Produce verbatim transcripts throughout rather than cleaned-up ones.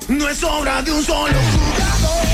no es obra de un solo jugador.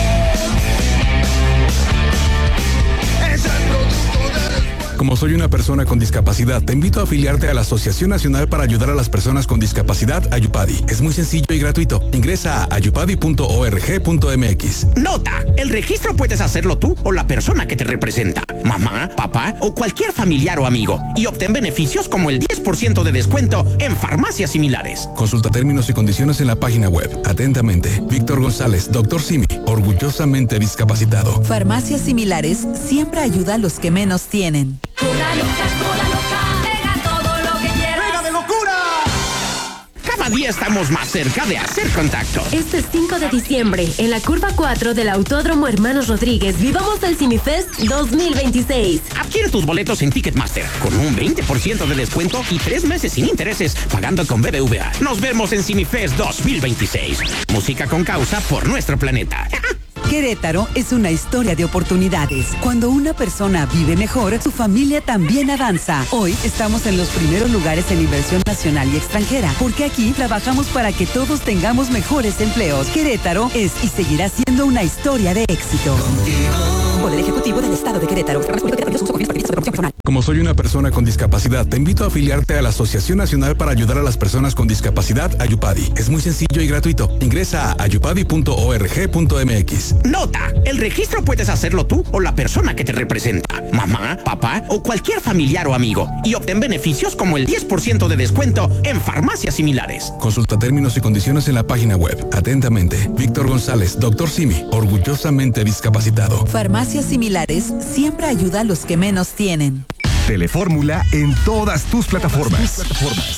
Es el producto del... Como soy una persona con discapacidad, te invito a afiliarte a la Asociación Nacional para Ayudar a las Personas con Discapacidad, Ayupadi. Es muy sencillo y gratuito. Ingresa a ayupadi punto org punto mx. Nota, el registro puedes hacerlo tú o la persona que te representa, mamá, papá o cualquier familiar o amigo, y obtén beneficios como el diez por ciento de descuento en farmacias similares. Consulta términos y condiciones en la página web. Atentamente, Víctor González, doctor Simi, orgullosamente discapacitado. Farmacias similares siempre ayuda a los que menos tienen. Cola loca, cola loca, pega todo lo que quieras. ¡Pega de locura! Cada día estamos más cerca de hacer contacto. Este cinco de diciembre, en la curva cuatro del Autódromo Hermanos Rodríguez, vivamos el Cinefest dos mil veintiséis. Adquiere tus boletos en Ticketmaster con un veinte por ciento de descuento y tres meses sin intereses pagando con B B V A. Nos vemos en Cinefest dos mil veintiséis. Música con causa por nuestro planeta. Querétaro es una historia de oportunidades. Cuando una persona vive mejor, su familia también avanza. Hoy estamos en los primeros lugares en inversión nacional y extranjera, porque aquí trabajamos para que todos tengamos mejores empleos. Querétaro es y seguirá siendo una historia de éxito. Poder Ejecutivo del Estado de Querétaro. Como soy una persona con discapacidad, te invito a afiliarte a la Asociación Nacional para Ayudar a las Personas con Discapacidad, Ayupadi. Es muy sencillo y gratuito. Ingresa a ayupadi punto org punto mx. Nota, el registro puedes hacerlo tú o la persona que te representa, mamá, papá o cualquier familiar o amigo, y obtén beneficios como el diez por ciento de descuento en farmacias similares. Consulta términos y condiciones en la página web. Atentamente, Víctor González, doctor Simi, orgullosamente discapacitado. Farmacias similares siempre ayuda a los que menos tienen. Telefórmula en todas tus plataformas. Tus plataformas.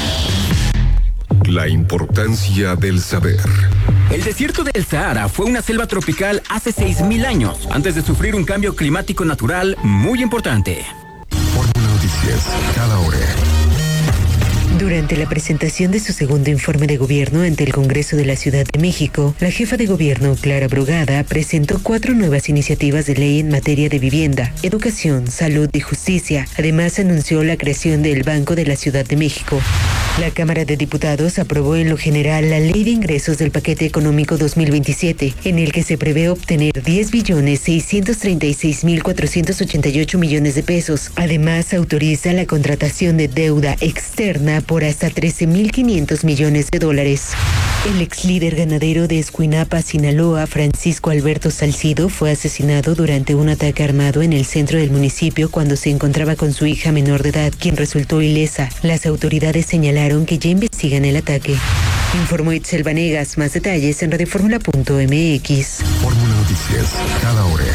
La importancia del saber. El desierto del Sahara fue una selva tropical hace seis mil años, antes de sufrir un cambio climático natural muy importante. Fórmula Noticias, cada hora. Durante la presentación de su segundo informe de gobierno ante el Congreso de la Ciudad de México, la jefa de gobierno, Clara Brugada, presentó cuatro nuevas iniciativas de ley en materia de vivienda, educación, salud y justicia. Además, anunció la creación del Banco de la Ciudad de México. La Cámara de Diputados aprobó en lo general la Ley de Ingresos del Paquete Económico dos mil veintisiete, en el que se prevé obtener diez billones seiscientos treinta y seis mil cuatrocientos ochenta y ocho millones de pesos. Además, autoriza la contratación de deuda externa por hasta trece mil quinientos millones de dólares. El ex líder ganadero de Escuinapa, Sinaloa, Francisco Alberto Salcido, fue asesinado durante un ataque armado en el centro del municipio cuando se encontraba con su hija menor de edad, quien resultó ilesa. Las autoridades señalaron que ya investigan el ataque. Informó Itzel Vanegas. Más detalles en radioformula punto mx. Fórmula Noticias, cada hora.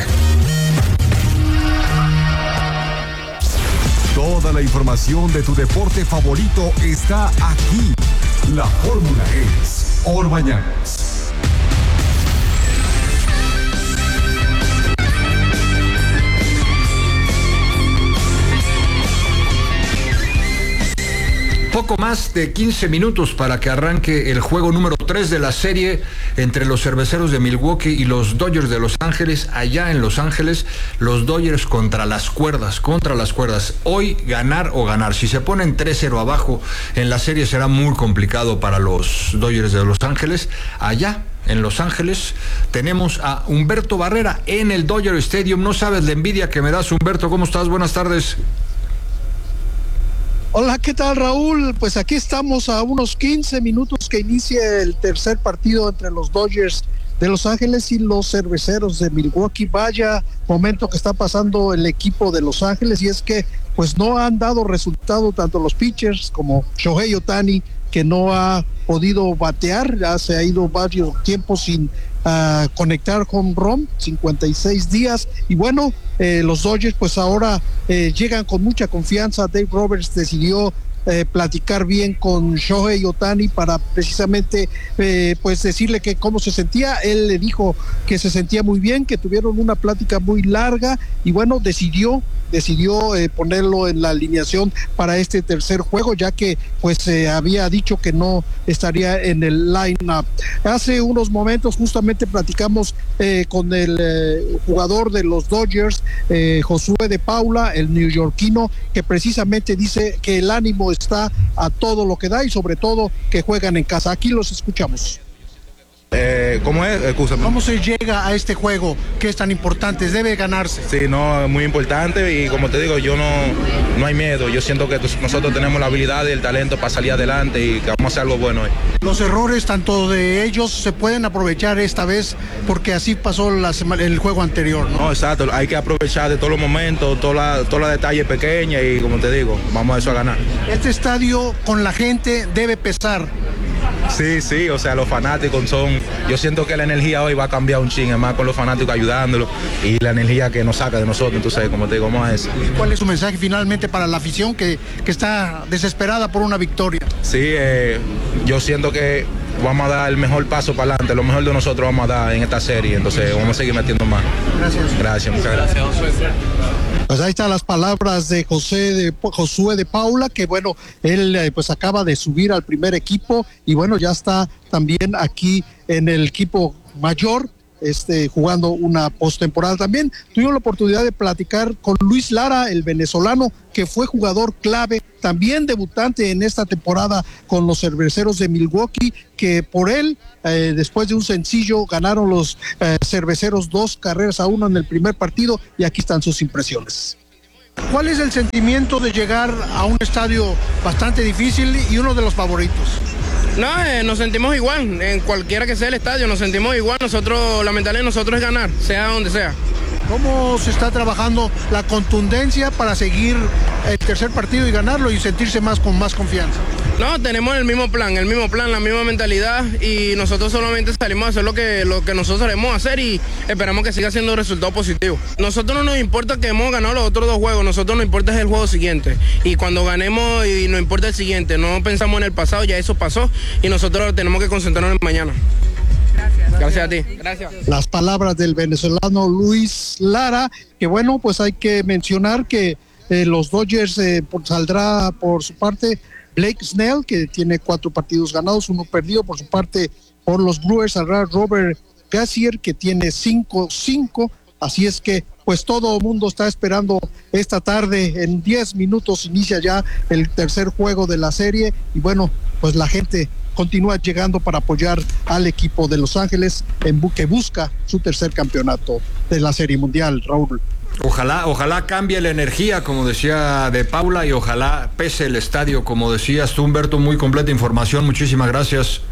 Toda la información de tu deporte favorito está aquí. La fórmula es Orbañanos. Poco más de quince minutos para que arranque el juego número tres de la serie entre los Cerveceros de Milwaukee y los Dodgers de Los Ángeles. Allá en Los Ángeles, los Dodgers contra las cuerdas, contra las cuerdas. Hoy ganar o ganar. Si se ponen tres cero abajo en la serie será muy complicado para los Dodgers de Los Ángeles. Allá en Los Ángeles tenemos a Humberto Barrera en el Dodger Stadium. No sabes la envidia que me das, Humberto. ¿Cómo estás? Buenas tardes. Hola, ¿qué tal, Raúl? Pues aquí estamos a unos quince minutos que inicie el tercer partido entre los Dodgers de Los Ángeles y los Cerveceros de Milwaukee. Vaya momento que está pasando el equipo de Los Ángeles, y es que pues no han dado resultado tanto los pitchers como Shohei Ohtani, que no ha podido batear, ya se ha ido varios tiempos sin uh, conectar home run, cincuenta y seis días, y bueno, eh, los Dodgers pues ahora eh, llegan con mucha confianza. Dave Roberts decidió Eh, platicar bien con Shohei Ohtani para precisamente eh, pues decirle que cómo se sentía. Él le dijo que se sentía muy bien, que tuvieron una plática muy larga, y bueno, decidió decidió eh, ponerlo en la alineación para este tercer juego, ya que pues eh, había dicho que no estaría en el line-up. Hace unos momentos justamente platicamos eh, con el eh, jugador de los Dodgers, eh, Josué de Paula, el neoyorquino, que precisamente dice que el ánimo está a todo lo que da y sobre todo que juegan en casa. Aquí los escuchamos. Eh, ¿Cómo es? Excúsame. ¿Cómo se llega a este juego que es tan importante? Debe ganarse. Sí, no, es muy importante y como te digo, yo no, no hay miedo. Yo siento que nosotros tenemos la habilidad y el talento para salir adelante y que vamos a hacer algo bueno hoy. Los errores, tanto de ellos, se pueden aprovechar esta vez porque así pasó la semana, el juego anterior, ¿no? No, exacto. Hay que aprovechar de todos los momentos, todos los todos los detalles pequeños y como te digo, vamos a eso a ganar. Este estadio con la gente debe pesar. Sí, sí, o sea, los fanáticos son... Yo siento que la energía hoy va a cambiar un ching, más con los fanáticos ayudándolos y la energía que nos saca de nosotros, entonces, como te digo, vamos a eso. ¿Cuál es su mensaje finalmente para la afición que, que está desesperada por una victoria? Sí, eh, yo siento que vamos a dar el mejor paso para adelante, lo mejor de nosotros vamos a dar en esta serie, entonces vamos a seguir metiendo más. Gracias. Gracias, muchas gracias. Pues ahí están las palabras de José de Josué de Paula, que bueno, él eh, pues acaba de subir al primer equipo y bueno, ya está también aquí en el equipo mayor, este, jugando una postemporada. También tuvimos la oportunidad de platicar con Luis Lara, el venezolano, que fue jugador clave, también debutante en esta temporada con los Cerveceros de Milwaukee, que por él, eh, después de un sencillo, ganaron los eh, Cerveceros dos carreras a uno en el primer partido, y aquí están sus impresiones. ¿Cuál es el sentimiento de llegar a un estadio bastante difícil y uno de los favoritos? No, eh, nos sentimos igual, en cualquiera que sea el estadio, nos sentimos igual. Nosotros, la mentalidad de nosotros es ganar, sea donde sea. ¿Cómo se está trabajando la contundencia para seguir el tercer partido y ganarlo y sentirse más con más confianza? No, tenemos el mismo plan, el mismo plan, la misma mentalidad y nosotros solamente salimos a hacer lo que, lo que nosotros sabemos hacer y esperamos que siga siendo resultado positivo. Nosotros no nos importa que hemos ganado los otros dos juegos, nosotros nos importa es el juego siguiente y cuando ganemos y nos importa el siguiente, no pensamos en el pasado, ya eso pasó y nosotros tenemos que concentrarnos en mañana. Gracias. Gracias a ti. Gracias. Las palabras del venezolano Luis Lara, que bueno, pues hay que mencionar que eh, los Dodgers eh, por, saldrá por su parte Blake Snell, que tiene cuatro partidos ganados, uno perdido. Por su parte, por los Brewers saldrá Robert Gassier, que tiene cinco cinco. Así es que, pues todo el mundo está esperando esta tarde. En diez minutos inicia ya el tercer juego de la serie. Y bueno, pues la gente continúa llegando para apoyar al equipo de Los Ángeles en bu- que busca su tercer campeonato de la Serie Mundial, Raúl. Ojalá, ojalá cambie la energía, como decía de Paula, y ojalá pese el estadio, como decías tú, Humberto. Muy completa información, muchísimas gracias.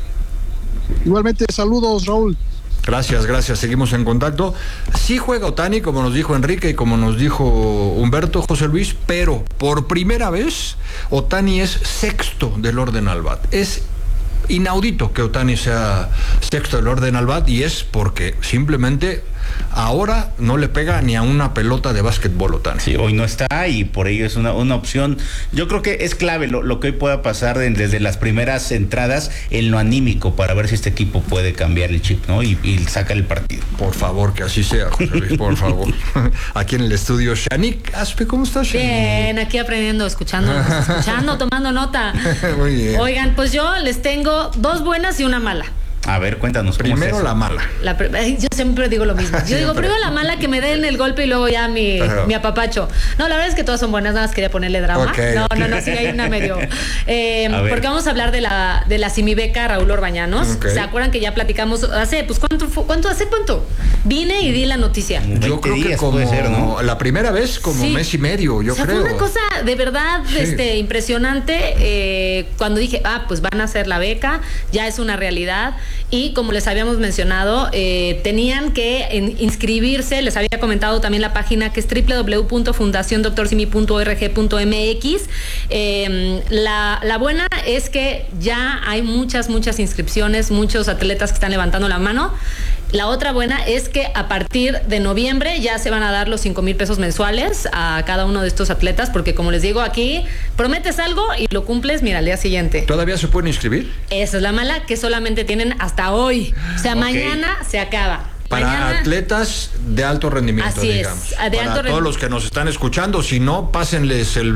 Igualmente, saludos, Raúl. Gracias, gracias, seguimos en contacto. Sí juega Ohtani, como nos dijo Enrique y como nos dijo Humberto, José Luis, pero por primera vez Ohtani es sexto del orden al bat. Es inaudito que Ohtani sea sexto del orden al bat y es porque simplemente ahora no le pega ni a una pelota de básquetbol Ohtani. Sí, hoy no está y por ello es una, una opción. Yo creo que es clave lo, lo que hoy pueda pasar de, desde las primeras entradas en lo anímico para ver si este equipo puede cambiar el chip, ¿no? Y, y sacar el partido. Por favor, que así sea, José Luis, por favor. Aquí en el estudio, Shanique Aspe, ¿cómo estás, Shanique? Bien, aquí aprendiendo, escuchando, escuchando, tomando nota. Muy bien. Oigan, pues yo les tengo dos buenas y una mala. A ver, cuéntanos. ¿Cómo Primero es eso? la mala. La, yo siempre digo lo mismo. Yo Siempre. digo, primero la mala, que me den el golpe y luego ya mi, Pero... mi apapacho. No, la verdad es que todas son buenas, nada más quería ponerle drama. Okay, no, okay. no, no, sí hay una medio. Eh, A ver. porque vamos a hablar de la de la simibeca Raúl Orbañanos. Okay. ¿Se acuerdan que ya platicamos hace, pues cuánto, fue- cuánto, hace cuánto? Vine y di la noticia. Yo creo que días como puede ser, ¿no? la primera vez, como Sí. mes y medio, yo o sea, creo. fue una cosa de verdad Sí. este, impresionante eh, cuando dije, ah, pues van a hacer la beca, ya es una realidad. Y como les habíamos mencionado, eh, tenían que en- inscribirse, les había comentado también la página que es doble u doble u doble u punto fundación doctor simi punto org punto m x. Eh, la, la buena es que ya hay muchas, muchas inscripciones, muchos atletas que están levantando la mano. La otra buena es que a partir de noviembre ya se van a dar los cinco mil pesos mensuales a cada uno de estos atletas, porque como les digo aquí, prometes algo y lo cumples, mira, al día siguiente. ¿Todavía se pueden inscribir? Esa es la mala, que solamente tienen hasta hoy. O sea, Ok. mañana se acaba. Para Mañana- atletas de alto rendimiento, Así es, digamos. de Para alto todos rendi- los que nos están escuchando, si no, pásenles el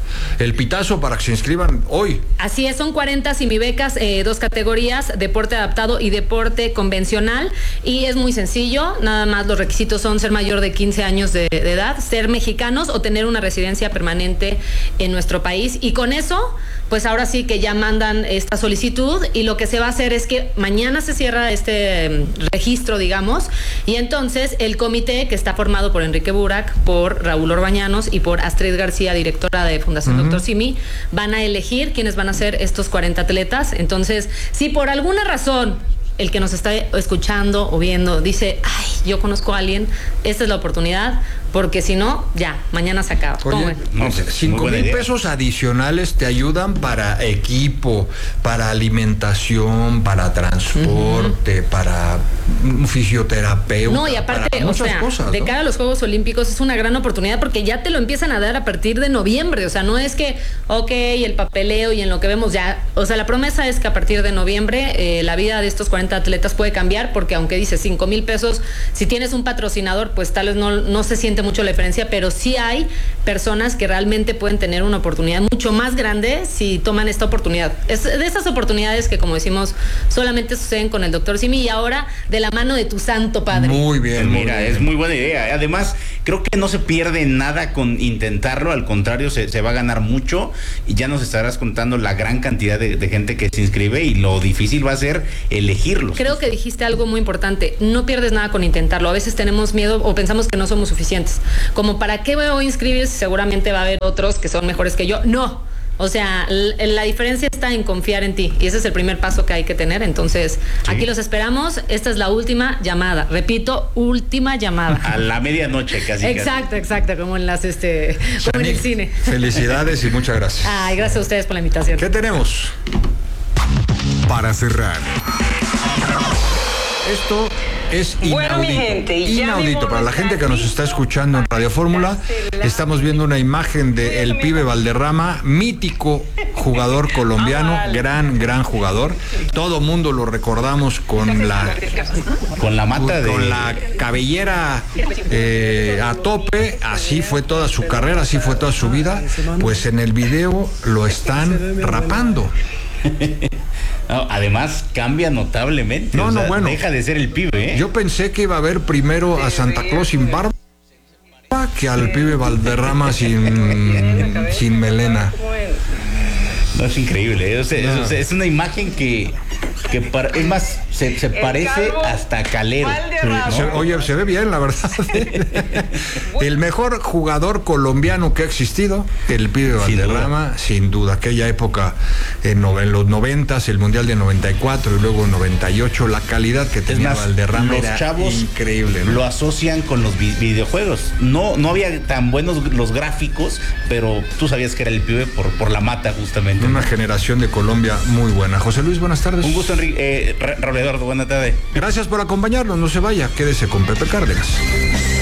el pitazo para que se inscriban hoy. Así es, son cuarenta simibecas, eh, dos categorías, deporte adaptado y deporte convencional, y es muy sencillo, nada más los requisitos son ser mayor de quince años de, de edad, ser mexicanos o tener una residencia permanente en nuestro país, y con eso, pues ahora sí que ya mandan esta solicitud, y lo que se va a hacer es que mañana se cierra este registro, digamos, y entonces el comité, que está formado por Enrique Burak, por Raúl Orbañanos y por Astrid García, directora de Fundación uh-huh. Doctor Simi, van a elegir quiénes van a ser estos cuarenta atletas. Entonces, si por alguna razón el que nos está escuchando o viendo dice, ay, yo conozco a alguien, esta es la oportunidad, porque si no, ya, mañana se acaba. Oye, no, cinco mil pesos adicionales te ayudan para equipo, para alimentación, para transporte, uh-huh. para un fisioterapeuta. No, y aparte, o sea, cosas, de ¿no? cara a los Juegos Olímpicos es una gran oportunidad porque ya te lo empiezan a dar a partir de noviembre. O sea, no es que, ok, el papeleo y en lo que vemos ya. O sea, la promesa es que a partir de noviembre eh, la vida de estos cuarenta atletas puede cambiar, porque aunque dice cinco mil pesos, si tienes un patrocinador, pues tal vez no, no se siente mucho la diferencia, pero sí hay personas que realmente pueden tener una oportunidad mucho más grande si toman esta oportunidad. Es de esas oportunidades que, como decimos, solamente suceden con el doctor Simi, y ahora de la mano de tu santo padre. Muy bien. Mira, muy bien. Es muy buena idea. Además, creo que no se pierde nada con intentarlo, al contrario, se, se va a ganar mucho, y ya nos estarás contando la gran cantidad de, de gente que se inscribe, y lo difícil va a ser elegirlos. Creo que dijiste algo muy importante, no pierdes nada con intentarlo. A veces tenemos miedo o pensamos que no somos suficientes, como para qué me voy a inscribir si seguramente va a haber otros que son mejores que yo. No, o sea, la diferencia está en confiar en ti, y ese es el primer paso que hay que tener. Entonces, sí. Aquí los esperamos. Esta es la última llamada, repito, última llamada. A la medianoche casi. Exacto, casi. exacto, como en las este, como en el cine. Felicidades y muchas gracias. Ay, gracias a ustedes por la invitación. ¿Qué tenemos? Para cerrar, esto es inaudito. Bueno, mi gente, y inaudito. Para la gente que nos está escuchando en Radio Fórmula, estamos viendo una imagen de el pibe Valderrama, mítico jugador colombiano, gran, gran jugador. Todo mundo lo recordamos con la con la mata de con la cabellera eh, a tope. Así fue toda su carrera, así fue toda su vida. Pues en el video lo están rapando. No, además cambia notablemente. No, o no, sea, bueno. Deja de ser el pibe, ¿eh? Yo pensé que iba a ver primero a Santa Claus sin barba que al pibe Valderrama sin, sin melena. No, es increíble, ¿eh? O sea, no. es, es una imagen que, que para, es más, se, se parece hasta Calero. ¿No? Se, oye, se ve bien, la verdad. El mejor jugador colombiano que ha existido, el pibe Valderrama, sin, sin duda. Aquella época, en, no, en los noventas, el Mundial de noventa y cuatro y luego noventa y ocho, la calidad que tenía más, Valderrama los era chavos increíble, ¿no? Lo asocian con los vi- videojuegos. No, no había tan buenos los gráficos, pero tú sabías que era el pibe por, por la mata, justamente. Una generación de Colombia muy buena. José Luis, buenas tardes. Un gusto, Enrique. Eh, Raúl Eduardo, buena tarde. Gracias por acompañarnos. No se vaya, quédese con Pepe Cárdenas.